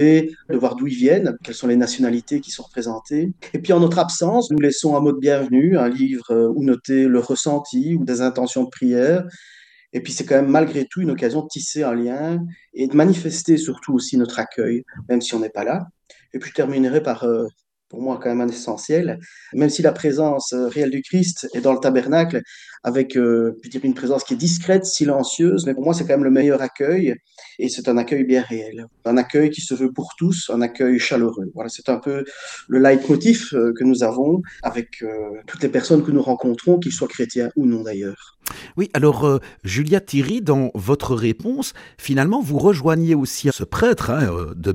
de voir d'où ils viennent, quelles sont les nationalités qui sont représentées. Et puis en notre absence, nous laissons un mot de bienvenue, un livre où noter le ressenti ou des intentions de prière. Et puis c'est quand même malgré tout une occasion de tisser un lien et de manifester surtout aussi notre accueil, même si on n'est pas là. Et puis je terminerai par, pour moi, quand même un essentiel, même si la présence réelle du Christ est dans le tabernacle, avec, je dirais, une présence qui est discrète, silencieuse, mais pour moi c'est quand même le meilleur accueil, et c'est un accueil bien réel. Un accueil qui se veut pour tous, un accueil chaleureux. Voilà, c'est un peu le leitmotiv que nous avons avec toutes les personnes que nous rencontrons, qu'ils soient chrétiens ou non d'ailleurs. Oui, alors Julia Thierry, dans votre réponse, finalement, vous rejoignez aussi ce prêtre de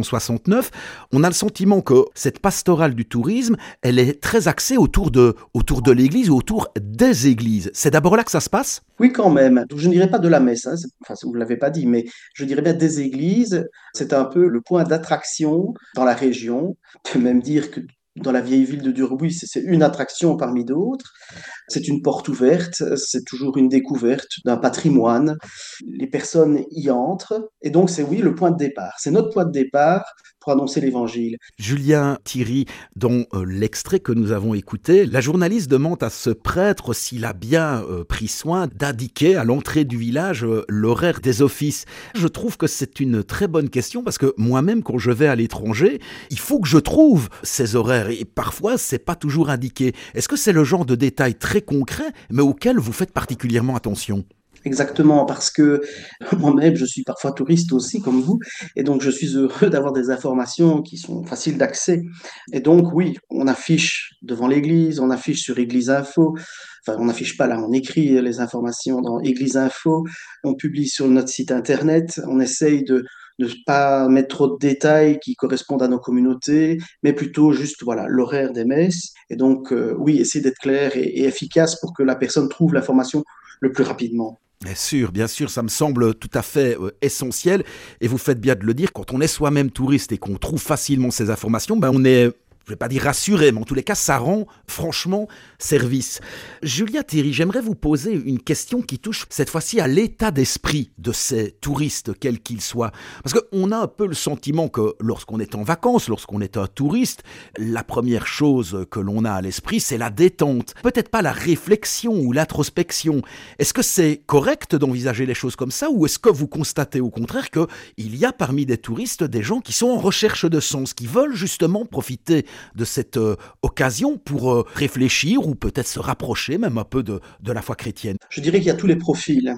1969. On a le sentiment que cette pastorale du tourisme, elle est très axée autour de l'Église ou autour des églises. C'est d'abord là que ça se passe? Oui, quand même. Donc, je ne dirais pas de la messe, hein, enfin, vous ne l'avez pas dit, mais je dirais bien des églises. C'est un peu le point d'attraction dans la région. On peut même dire que dans la vieille ville de Durbuy, c'est une attraction parmi d'autres. C'est une porte ouverte, c'est toujours une découverte d'un patrimoine. Les personnes y entrent, et donc c'est oui le point de départ. C'est notre point de départ pour annoncer l'évangile. Julien Thierry, dans l'extrait que nous avons écouté, la journaliste demande à ce prêtre s'il a bien pris soin d'indiquer à l'entrée du village l'horaire des offices. Je trouve que c'est une très bonne question parce que moi-même, quand je vais à l'étranger, il faut que je trouve ces horaires et parfois, c'est pas toujours indiqué. Est-ce que c'est le genre de détail très concret, mais auquel vous faites particulièrement attention? Exactement, parce que moi-même, je suis parfois touriste aussi, comme vous, et donc je suis heureux d'avoir des informations qui sont faciles d'accès. Et donc, oui, on affiche devant l'église, on affiche sur Église Info, enfin, on n'affiche pas là, on écrit les informations dans Église Info, on publie sur notre site internet, on essaye de ne pas mettre trop de détails qui correspondent à nos communautés, mais plutôt juste, voilà, l'horaire des messes. Et donc, oui, essayer d'être clair et efficace pour que la personne trouve l'information le plus rapidement. Bien sûr, ça me semble tout à fait essentiel. Et vous faites bien de le dire, quand on est soi-même touriste et qu'on trouve facilement ces informations, ben on est, je vais pas dire rassuré, mais en tous les cas, ça rend franchement service. Julia Thierry, j'aimerais vous poser une question qui touche cette fois-ci à l'état d'esprit de ces touristes, quels qu'ils soient. Parce qu'on a un peu le sentiment que lorsqu'on est en vacances, lorsqu'on est un touriste, la première chose que l'on a à l'esprit, c'est la détente. Peut-être pas la réflexion ou l'introspection. Est-ce que c'est correct d'envisager les choses comme ça ou est-ce que vous constatez au contraire qu'il y a parmi des touristes des gens qui sont en recherche de sens, qui veulent justement profiter de cette occasion pour réfléchir ou peut-être se rapprocher même un peu de la foi chrétienne? Je dirais qu'il y a tous les profils.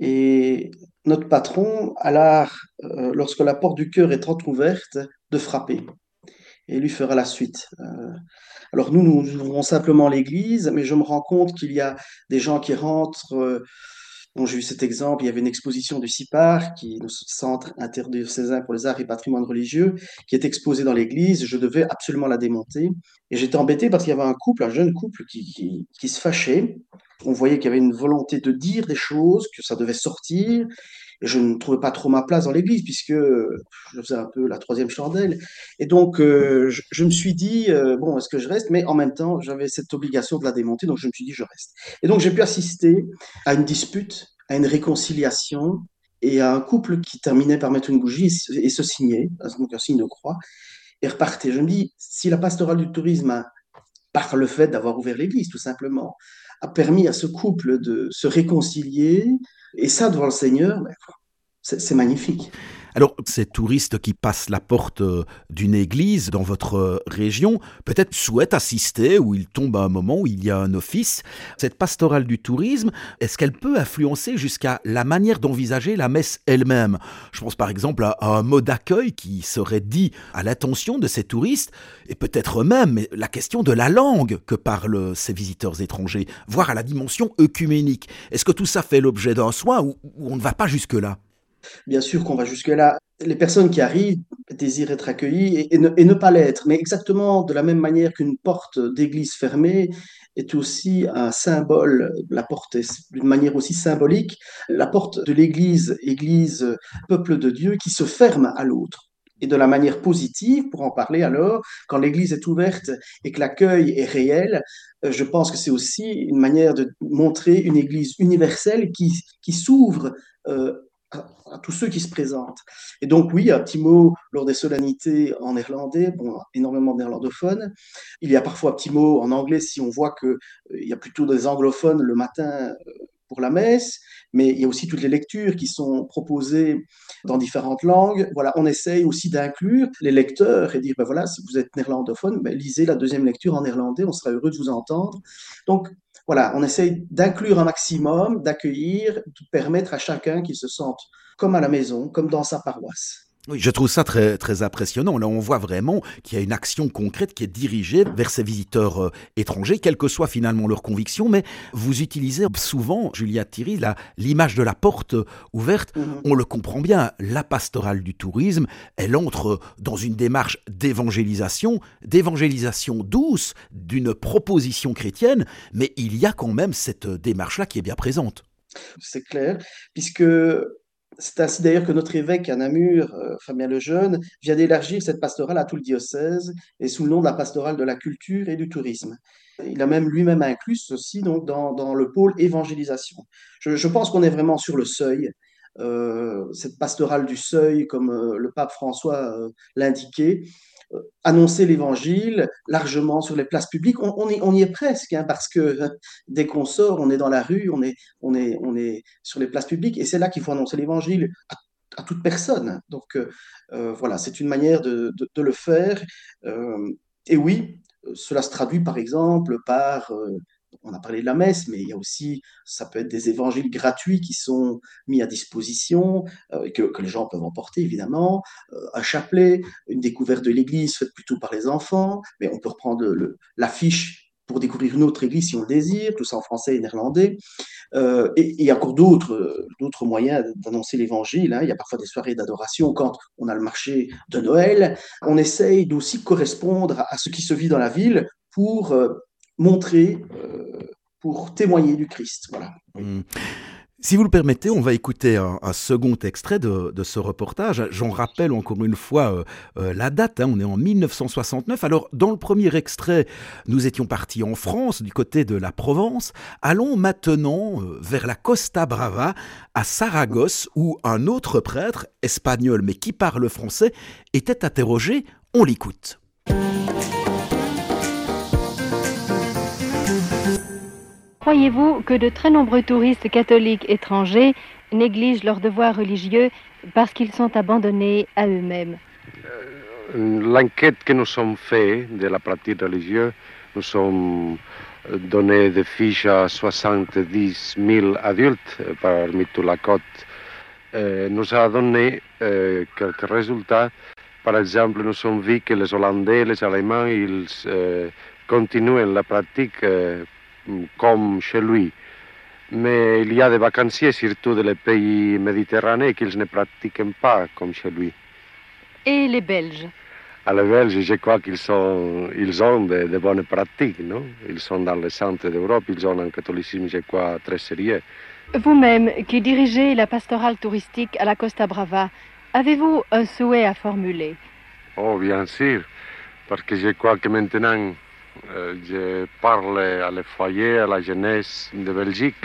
Et notre patron a l'art, lorsque la porte du cœur est entrouverte, de frapper. Et lui fera la suite. Alors nous ouvrons simplement l'église, mais je me rends compte qu'il y a des gens qui rentrent. Bon, j'ai eu cet exemple, il y avait une exposition du CIPAR, qui est le Centre interdiocésain pour les arts et patrimoines religieux, qui est exposée dans l'église. Je devais absolument la démonter. Et j'étais embêté parce qu'il y avait un couple, un jeune couple, qui se fâchait. On voyait qu'il y avait une volonté de dire des choses, que ça devait sortir. Et je ne trouvais pas trop ma place dans l'église, puisque je faisais un peu la troisième chandelle. Et donc, je me suis dit, bon, est-ce que je reste? Mais en même temps, j'avais cette obligation de la démonter, donc je me suis dit, je reste. Et donc, j'ai pu assister à une dispute, à une réconciliation et à un couple qui terminait par mettre une bougie et se signer, donc un signe de croix, et repartait. Je me dis, si la pastorale du tourisme, par le fait d'avoir ouvert l'église, tout simplement, a permis à ce couple de se réconcilier, et ça devant le Seigneur, ben, c'est magnifique. Alors, ces touristes qui passent la porte d'une église dans votre région, peut-être souhaitent assister ou ils tombent à un moment où il y a un office. Cette pastorale du tourisme, est-ce qu'elle peut influencer jusqu'à la manière d'envisager la messe elle-même? Je pense par exemple à un mot d'accueil qui serait dit à l'attention de ces touristes et peut-être même la question de la langue que parlent ces visiteurs étrangers, voire à la dimension œcuménique. Est-ce que tout ça fait l'objet d'un soin ou on ne va pas jusque-là? Bien sûr qu'on va jusque-là. Les personnes qui arrivent désirent être accueillies et ne pas l'être, mais exactement de la même manière qu'une porte d'église fermée est aussi un symbole, la porte est d'une manière aussi symbolique, la porte de l'église, église, peuple de Dieu, qui se ferme à l'autre. Et de la manière positive, pour en parler alors, quand l'église est ouverte et que l'accueil est réel, je pense que c'est aussi une manière de montrer une église universelle qui s'ouvre à tous ceux qui se présentent. Et donc oui, un petit mot lors des solennités en néerlandais, bon, énormément de néerlandophones. Il y a parfois un petit mot en anglais si on voit qu'il y a plutôt des anglophones le matin pour la messe, mais il y a aussi toutes les lectures qui sont proposées dans différentes langues. Voilà, on essaye aussi d'inclure les lecteurs et dire, ben voilà, si vous êtes néerlandophone, ben lisez la deuxième lecture en néerlandais, on sera heureux de vous entendre. Donc, voilà, on essaye d'inclure un maximum, d'accueillir, de permettre à chacun qu'il se sente comme à la maison, comme dans sa paroisse. Oui, je trouve ça très, très impressionnant. Là, on voit vraiment qu'il y a une action concrète qui est dirigée vers ces visiteurs étrangers, quelle que soit finalement leur conviction. Mais vous utilisez souvent, Julia Thierry, l'image de la porte ouverte. Mhm. On le comprend bien, la pastorale du tourisme, elle entre dans une démarche d'évangélisation douce, d'une proposition chrétienne, mais il y a quand même cette démarche-là qui est bien présente. C'est clair, puisque c'est ainsi d'ailleurs que notre évêque à Namur, Fabien Lejeune, vient d'élargir cette pastorale à tout le diocèse et sous le nom de la pastorale de la culture et du tourisme. Il a même lui-même inclus ceci donc dans le pôle évangélisation. Je pense qu'on est vraiment sur le seuil. Cette pastorale du seuil, comme le pape François l'indiquait, annoncer l'évangile largement sur les places publiques. On y est presque, hein, parce que dès qu'on sort, on est dans la rue, on est sur les places publiques, et c'est là qu'il faut annoncer l'évangile à toute personne. Donc voilà, c'est une manière de le faire. Euh, et oui, cela se traduit par exemple par, on a parlé de la messe, mais il y a aussi, ça peut être des évangiles gratuits qui sont mis à disposition, et que les gens peuvent emporter évidemment, un chapelet, une découverte de l'église faite plutôt par les enfants, mais on peut reprendre l'affiche pour découvrir une autre église si on le désire, tout ça en français et néerlandais. Et il y a encore d'autres moyens d'annoncer l'évangile, hein. Il y a parfois des soirées d'adoration quand on a le marché de Noël. On essaye d'aussi correspondre à ce qui se vit dans la ville pour montrer, pour témoigner du Christ. Voilà. Oui. Hmm. Si vous le permettez, on va écouter un second extrait de ce reportage. J'en rappelle encore une fois la date, hein, on est en 1969. Alors, dans le premier extrait, nous étions partis en France, du côté de la Provence. Allons maintenant vers la Costa Brava, à Saragosse, où un autre prêtre, espagnol mais qui parle français, était interrogé. On l'écoute. Croyez-vous que de très nombreux touristes catholiques étrangers négligent leurs devoirs religieux parce qu'ils sont abandonnés à eux-mêmes? L'enquête que nous sommes faite de la pratique religieuse, nous sommes donné des fiches à 70 000 adultes parmi toute la côte. Nous a donné quelques résultats. Par exemple, nous avons vu que les Hollandais, les Allemands, ils continuent la pratique comme chez lui. Mais il y a des vacanciers, surtout dans les pays méditerranéens, qu'ils ne pratiquent pas comme chez lui. Et les Belges? À les Belges, je crois ils ont de bonnes pratiques, non? Ils sont dans le centre d'Europe, ils ont un catholicisme, je crois, très sérieux. Vous-même, qui dirigez la pastorale touristique à la Costa Brava, avez-vous un souhait à formuler? Oh, bien sûr, parce que je crois que maintenant, je parle à les foyers, à la jeunesse de Belgique,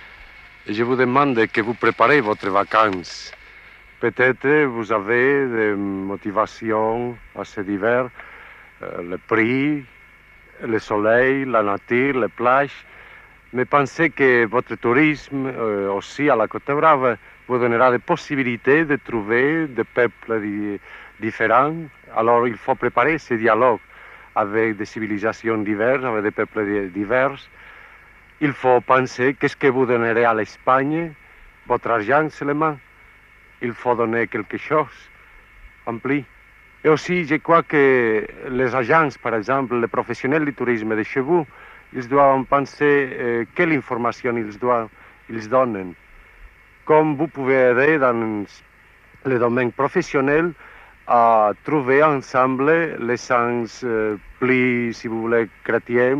et je vous demande que vous préparez votre vacances. Peut-être vous avez des motivations assez diverses, le prix, le soleil, la nature, les plages, mais pensez que votre tourisme aussi à la Côte Brave vous donnera des possibilités de trouver des peuples différents. Alors il faut préparer ce dialogue avec des civilisations diverses, avec des peuples divers. Il faut penser qu'est-ce que vous donnerez à l'Espagne, votre argent seulement. Il faut donner quelque chose en plus. Et aussi, je crois que les agences, par exemple, les professionnels du tourisme de chez vous, ils doivent penser quelle information ils donnent. Comme vous pouvez aider dans le domaine professionnel à trouver ensemble les sens plus, si vous voulez, chrétiens,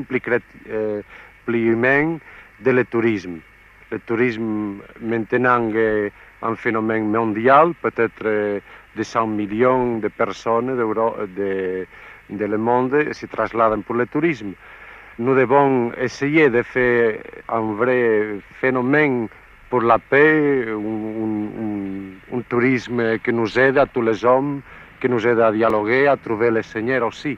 plus humains de le tourisme. Le tourisme maintenant est un phénomène mondial, peut-être 200 millions de personnes de le monde se trasladent pour le tourisme. Nous devons essayer de faire un vrai phénomène pour la paix, un tourisme qui nous aide à tous les hommes, qui nous aide à dialoguer, à trouver le Seigneur aussi.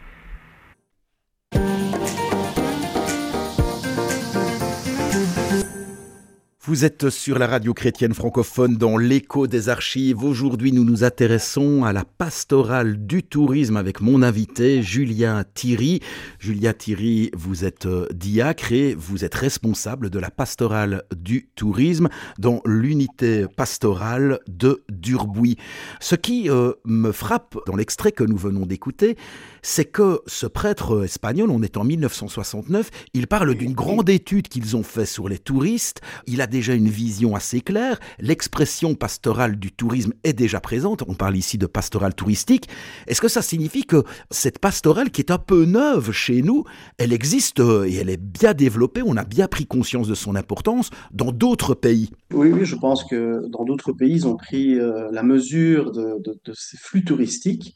Vous êtes sur la radio chrétienne francophone dans l'écho des archives. Aujourd'hui, nous nous intéressons à la pastorale du tourisme avec mon invité, Julien Thierry. Julien Thierry, vous êtes diacre et vous êtes responsable de la pastorale du tourisme dans l'unité pastorale de Durbuy. Ce qui me frappe dans l'extrait que nous venons d'écouter, c'est que ce prêtre espagnol, on est en 1969, il parle d'une grande étude qu'ils ont faite sur les touristes. Il a déjà une vision assez claire. L'expression pastorale du tourisme est déjà présente. On parle ici de pastorale touristique. Est-ce que ça signifie que cette pastorale qui est un peu neuve chez nous, elle existe et elle est bien développée, on a bien pris conscience de son importance dans d'autres pays? Oui, je pense que dans d'autres pays, ils ont pris la mesure de ces flux touristiques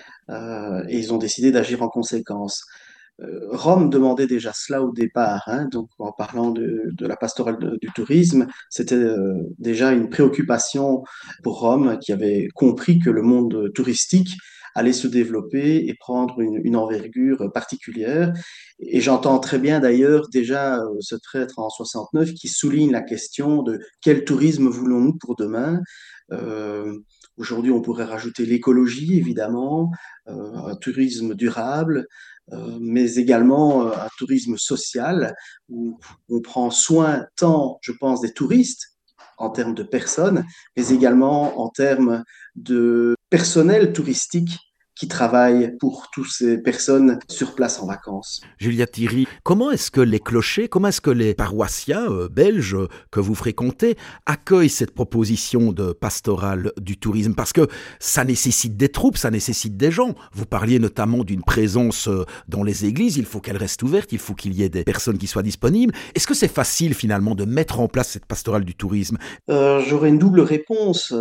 et ils ont décidé d'agir en conséquence. Rome demandait déjà cela au départ, hein, donc en parlant de la pastorale du tourisme, c'était déjà une préoccupation pour Rome qui avait compris que le monde touristique allait se développer et prendre une envergure particulière. Et j'entends très bien d'ailleurs déjà ce prêtre en 69 qui souligne la question de quel tourisme voulons-nous pour demain. Euh, Aujourd'hui, on pourrait rajouter l'écologie, évidemment, un tourisme durable, mais également un tourisme social où on prend soin tant, je pense, des touristes en termes de personnes, mais également en termes de personnel touristique qui travaille pour toutes ces personnes sur place en vacances. Julia Thierry, comment est-ce que les clochers, comment est-ce que les paroissiens belges que vous fréquentez accueillent cette proposition de pastorale du tourisme? Parce que ça nécessite des troupes, ça nécessite des gens. Vous parliez notamment d'une présence dans les églises, il faut qu'elle reste ouverte, il faut qu'il y ait des personnes qui soient disponibles. Est-ce que c'est facile finalement de mettre en place cette pastorale du tourisme? J'aurais une double réponse.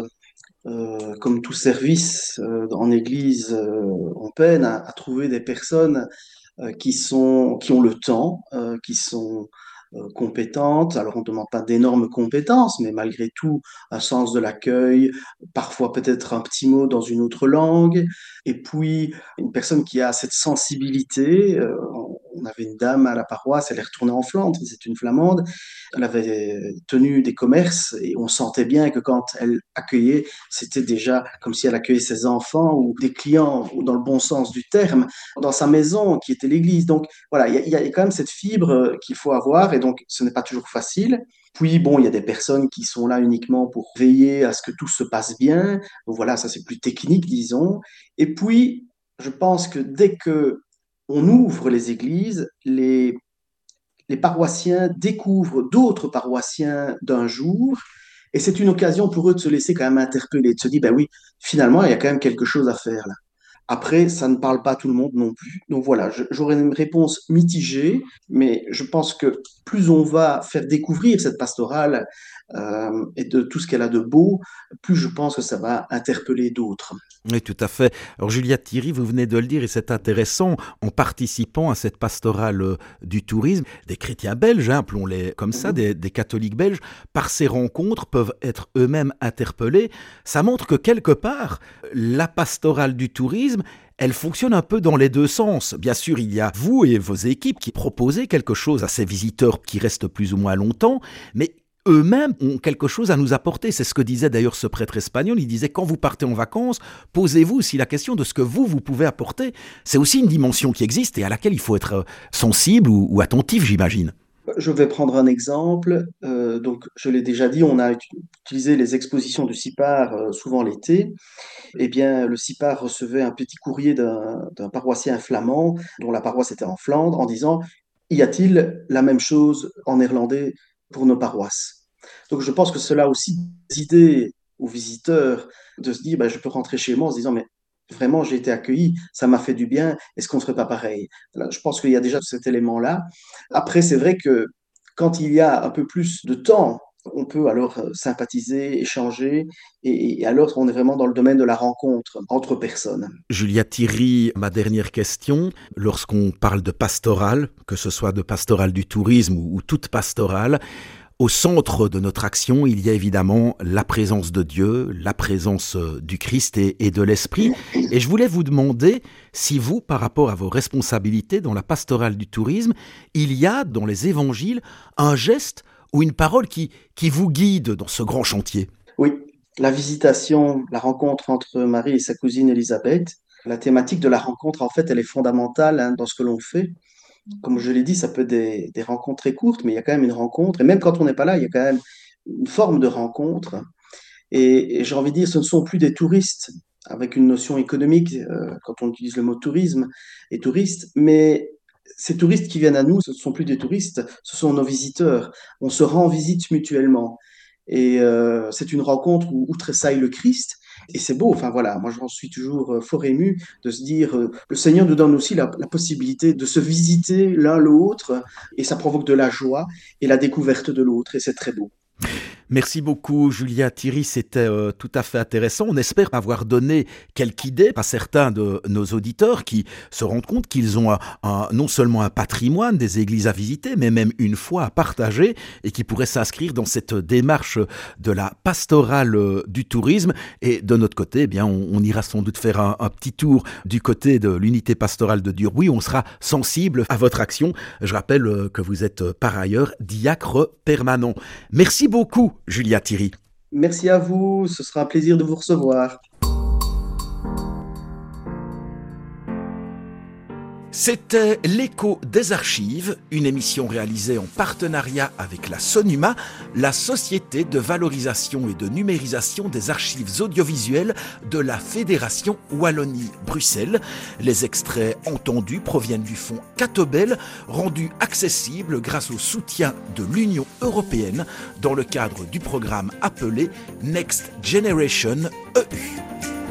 Comme tout service en Église, on peine à trouver des personnes qui ont le temps, qui sont compétentes. Alors, on ne demande pas d'énormes compétences, mais malgré tout, un sens de l'accueil, parfois peut-être un petit mot dans une autre langue. Et puis, une personne qui a cette sensibilité. On avait une dame à la paroisse, elle est retournée en Flandre, c'est une Flamande. Elle avait tenu des commerces et on sentait bien que quand elle accueillait, c'était déjà comme si elle accueillait ses enfants ou des clients, ou dans le bon sens du terme, dans sa maison qui était l'église. Donc voilà, il y a quand même cette fibre qu'il faut avoir et donc ce n'est pas toujours facile. Puis bon, il y a des personnes qui sont là uniquement pour veiller à ce que tout se passe bien. Donc voilà, ça c'est plus technique, disons. Et puis, je pense que dès que on ouvre les églises, les paroissiens découvrent d'autres paroissiens d'un jour, et c'est une occasion pour eux de se laisser quand même interpeller, de se dire, ben oui, finalement, il y a quand même quelque chose à faire là. Après, ça ne parle pas à tout le monde non plus. Donc voilà, j'aurais une réponse mitigée, mais je pense que plus on va faire découvrir cette pastorale et de tout ce qu'elle a de beau, plus je pense que ça va interpeller d'autres. Oui, tout à fait. Alors, Julia Thierry, vous venez de le dire, et c'est intéressant, en participant à cette pastorale du tourisme, des chrétiens belges, appelons-les comme ça, des catholiques belges, par ces rencontres, peuvent être eux-mêmes interpellés. Ça montre que quelque part, la pastorale du tourisme, elle fonctionne un peu dans les deux sens. Bien sûr, il y a vous et vos équipes qui proposez quelque chose à ces visiteurs qui restent plus ou moins longtemps, mais eux-mêmes ont quelque chose à nous apporter. C'est ce que disait d'ailleurs ce prêtre espagnol. Il disait, quand vous partez en vacances, posez-vous aussi la question de ce que vous pouvez apporter. C'est aussi une dimension qui existe et à laquelle il faut être sensible ou attentif, j'imagine. Je vais prendre un exemple. Donc, je l'ai déjà dit, on a utilisé les expositions du CIPAR souvent l'été. Eh bien, le CIPAR recevait un petit courrier d'un paroissien flamand, dont la paroisse était en Flandre, en disant, y a-t-il la même chose en néerlandais pour nos paroisses? Donc, je pense que cela a aussi des idées aux visiteurs de se dire, ben, je peux rentrer chez moi en se disant, mais vraiment, j'ai été accueilli, ça m'a fait du bien, est-ce qu'on ne ferait pas pareil? Voilà, je pense qu'il y a déjà cet élément-là. Après, c'est vrai que quand il y a un peu plus de temps, on peut alors sympathiser, échanger, et alors on est vraiment dans le domaine de la rencontre entre personnes. Julia Thierry, ma dernière question. Lorsqu'on parle de pastorale, que ce soit de pastorale du tourisme ou toute pastorale, Au centre de notre action, il y a évidemment la présence de Dieu, la présence du Christ et de l'Esprit. Et je voulais vous demander si vous, par rapport à vos responsabilités dans la pastorale du tourisme, il y a dans les évangiles un geste ou une parole qui vous guide dans ce grand chantier. Oui, la visitation, la rencontre entre Marie et sa cousine Élisabeth, la thématique de la rencontre, en fait, elle est fondamentale dans ce que l'on fait. Comme je l'ai dit, ça peut être des rencontres très courtes, mais il y a quand même une rencontre. Et même quand on n'est pas là, il y a quand même une forme de rencontre. Et j'ai envie de dire, ce ne sont plus des touristes avec une notion économique, quand on utilise le mot tourisme et touriste, mais ces touristes qui viennent à nous, ce ne sont plus des touristes, ce sont nos visiteurs. On se rend visite mutuellement. Et c'est une rencontre où tressaille le Christ. Et c'est beau, enfin voilà, moi j'en suis toujours fort ému de se dire, le Seigneur nous donne aussi la possibilité de se visiter l'un l'autre, et ça provoque de la joie et la découverte de l'autre, et c'est très beau. Merci beaucoup, Julia Thierry, c'était tout à fait intéressant. On espère avoir donné quelques idées à certains de nos auditeurs qui se rendent compte qu'ils ont non seulement un patrimoine des églises à visiter, mais même une foi à partager et qui pourraient s'inscrire dans cette démarche de la pastorale du tourisme. Et de notre côté, eh bien, on ira sans doute faire un petit tour du côté de l'unité pastorale de Durbuy. On sera sensible à votre action. Je rappelle que vous êtes par ailleurs diacre permanent. Merci beaucoup, Julia Thierry. Merci à vous, ce sera un plaisir de vous recevoir. C'était l'Écho des Archives, une émission réalisée en partenariat avec la SONUMA, la Société de valorisation et de numérisation des archives audiovisuelles de la Fédération Wallonie-Bruxelles. Les extraits entendus proviennent du fonds Catobel, rendu accessible grâce au soutien de l'Union européenne dans le cadre du programme appelé Next Generation EU.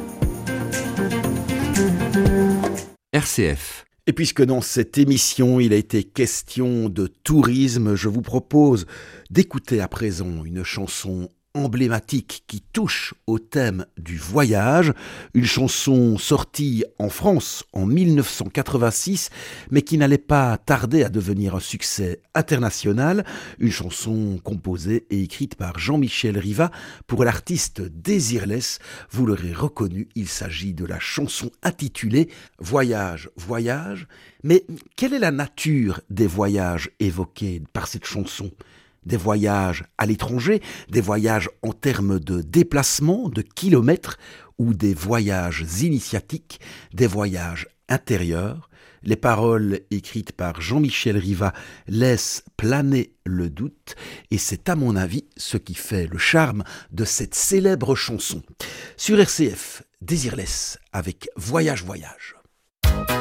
RCF. Et puisque dans cette émission, il a été question de tourisme, je vous propose d'écouter à présent une chanson emblématique qui touche au thème du voyage, une chanson sortie en France en 1986, mais qui n'allait pas tarder à devenir un succès international, une chanson composée et écrite par Jean-Michel Riva pour l'artiste Désirless. Vous l'aurez reconnu, il s'agit de la chanson intitulée « Voyage, voyage ». Mais quelle est la nature des voyages évoqués par cette chanson ? Des voyages à l'étranger, des voyages en termes de déplacement, de kilomètres, ou des voyages initiatiques, des voyages intérieurs. Les paroles écrites par Jean-Michel Riva laissent planer le doute, et c'est à mon avis ce qui fait le charme de cette célèbre chanson. Sur RCF, Désirless avec Voyage, voyage.